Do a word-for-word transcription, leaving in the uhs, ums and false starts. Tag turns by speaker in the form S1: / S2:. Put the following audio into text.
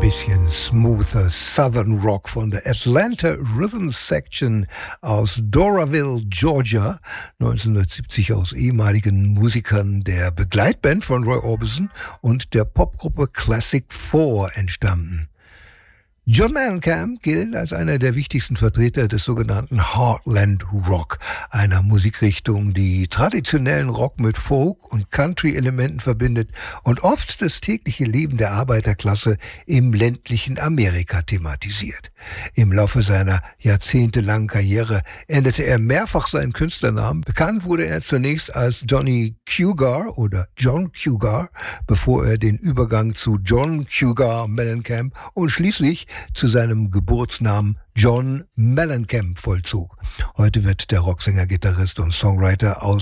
S1: bisschen smoother Southern Rock von der Atlanta Rhythm Section aus Doraville, Georgia, neunzehnhundertsiebzig aus ehemaligen Musikern der Begleitband von Roy Orbison und der Popgruppe Classic Four entstanden. John Mellencamp gilt als einer der wichtigsten Vertreter des sogenannten Heartland Rock, einer Musikrichtung, die traditionellen Rock mit Folk- und Country-Elementen verbindet und oft das tägliche Leben der Arbeiterklasse im ländlichen Amerika thematisiert. Im Laufe seiner jahrzehntelangen Karriere änderte er mehrfach seinen Künstlernamen. Bekannt wurde er zunächst als Johnny Cougar oder John Cougar, bevor er den Übergang zu John Cougar Mellencamp und schließlich zu seinem Geburtsnamen John Mellencamp vollzog. Heute wird der Rocksänger, Gitarrist und Songwriter aus